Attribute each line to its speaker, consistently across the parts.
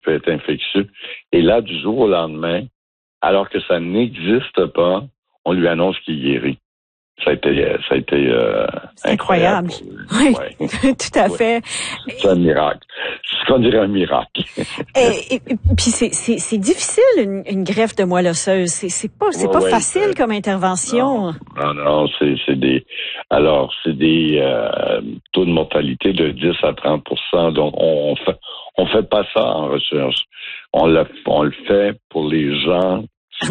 Speaker 1: peut être infectieux. Et là, du jour au lendemain, alors que ça n'existe pas, on lui annonce qu'il guérit. Ça a été incroyable.
Speaker 2: Oui,
Speaker 1: ouais.
Speaker 2: Tout à fait.
Speaker 1: C'est un miracle. C'est ce qu'on dirait un miracle.
Speaker 2: Et puis c'est difficile une greffe de moelle osseuse. C'est pas facile comme intervention.
Speaker 1: Non, c'est des taux de mortalité de 10 à 30%. Donc on fait pas ça en recherche. On le fait pour les gens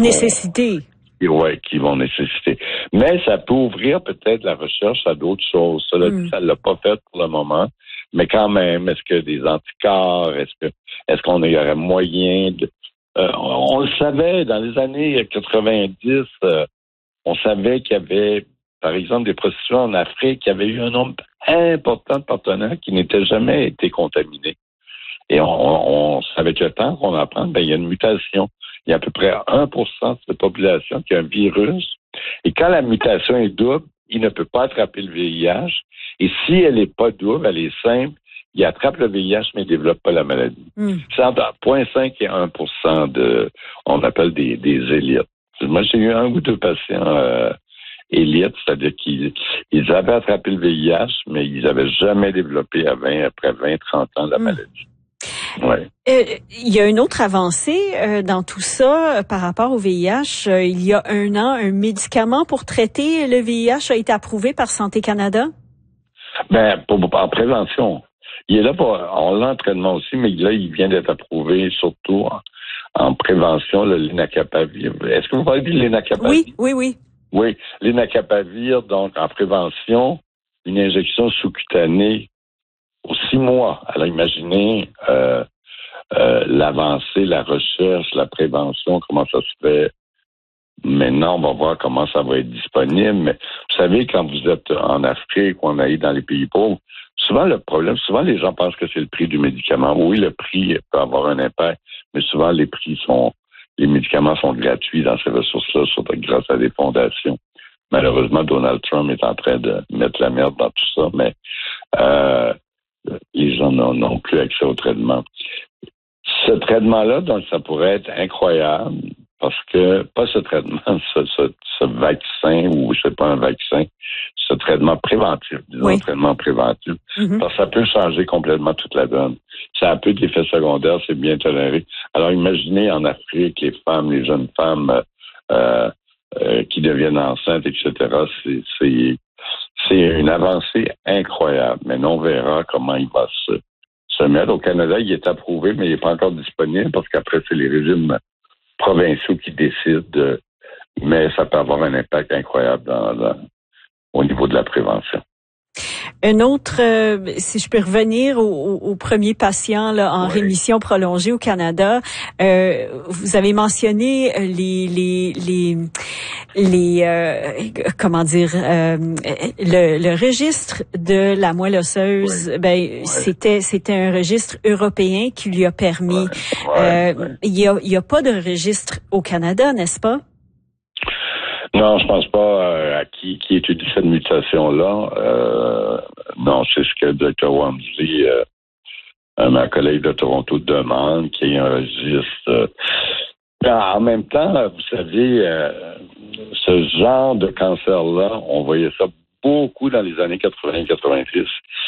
Speaker 1: qui vont nécessiter. Mais ça peut ouvrir peut-être la recherche à d'autres choses. Ça l'a pas fait pour le moment. Mais quand même, est-ce que des anticorps, est-ce qu'on y aurait moyen de... on le savait dans les années 90, on savait qu'il y avait, par exemple, des prostituées en Afrique, il y avait eu un nombre important de partenaires qui n'étaient jamais été contaminés. Et avec le temps qu'on apprend, il y a une mutation. Il y a à peu près 1% de cette population qui a un virus. Et quand la mutation est double, il ne peut pas attraper le VIH. Et si elle n'est pas double, elle est simple, il attrape le VIH, mais il ne développe pas la maladie. C'est entre 0,5 et 1% on appelle des élites. Moi, j'ai eu 1 ou 2 patients élites, c'est-à-dire qu'ils avaient attrapé le VIH, mais ils n'avaient jamais développé après 20, 30 ans la maladie. Ouais.
Speaker 2: Il y a une autre avancée dans tout ça par rapport au VIH. Il y a 1 an, un médicament pour traiter le VIH a été approuvé par Santé Canada?
Speaker 1: En prévention. Il est là en l'entraînement aussi, mais là, il vient d'être approuvé surtout en prévention, le Lenacapavir. Est-ce que vous parlez du Lenacapavir?
Speaker 2: Oui.
Speaker 1: Oui, Lenacapavir, donc en prévention, une injection sous-cutanée aux 6 mois. Alors imaginez l'avancée, la recherche, la prévention, comment ça se fait. Maintenant, on va voir comment ça va être disponible. Mais vous savez, quand vous êtes en Afrique ou en Asie, dans les pays pauvres, souvent les gens pensent que c'est le prix du médicament. Oui, le prix peut avoir un impact, mais souvent les médicaments sont gratuits dans ces ressources-là, surtout grâce à des fondations. Malheureusement, Donald Trump est en train de mettre la merde dans tout ça, mais les gens n'ont plus accès au traitement. Ce traitement-là, donc, ça pourrait être incroyable parce que, pas ce traitement, ce vaccin, ou je sais pas un vaccin, ce traitement préventif, disons, traitement préventif, parce que ça peut changer complètement toute la donne. Ça a peu d'effets secondaires, c'est bien toléré. Alors, imaginez en Afrique, les jeunes femmes qui deviennent enceintes, etc., c'est une avancée incroyable. Mais on verra comment il va se mettre. Au Canada, il est approuvé, mais il n'est pas encore disponible parce qu'après, c'est les régimes provinciaux qui décident. Mais ça peut avoir un impact incroyable au niveau de la prévention.
Speaker 2: Un autre, si je peux revenir au premier patient là, en rémission prolongée au Canada, vous avez mentionné le registre de la moelle osseuse. C'était un registre européen qui lui a permis. Il y a pas de registre au Canada, n'est-ce pas?
Speaker 1: Non, je pense pas à qui étudie cette mutation-là. Non, c'est ce que le Dr. Wamsley, ma collègue de Toronto, demande, qu'il y ait un registre. En même temps, vous savez, ce genre de cancer-là, on voyait ça beaucoup dans les années 80-90.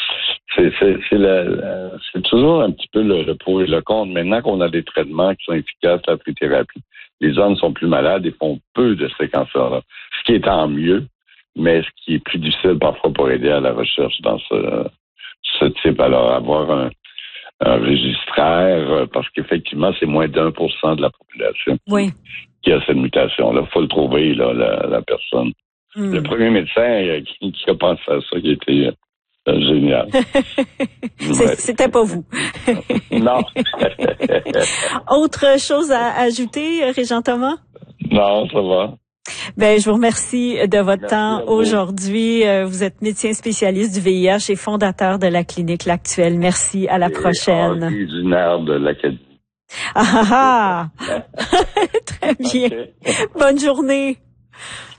Speaker 1: C'est toujours un petit peu le pour et le contre. Maintenant qu'on a des traitements qui sont efficaces, la trithérapie, les hommes sont plus malades et font peu de ces cancers-là. Ce qui est tant mieux, mais ce qui est plus difficile parfois pour aider à la recherche dans ce type. Alors, avoir un registraire, parce qu'effectivement, c'est moins d'1% de la population qui a cette mutation-là. Il faut le trouver, là, la personne. Le premier médecin qui a pensé à ça, qui était génial.
Speaker 2: C'était pas vous.
Speaker 1: Non.
Speaker 2: Autre chose à ajouter, Régent Thomas?
Speaker 1: Non, ça va.
Speaker 2: Je vous remercie de votre temps aujourd'hui. Vous êtes médecin spécialiste du VIH et fondateur de la clinique L'Actuelle. Merci, à la prochaine.
Speaker 1: Originaire de l'Académie.
Speaker 2: Très bien. Okay. Bonne journée.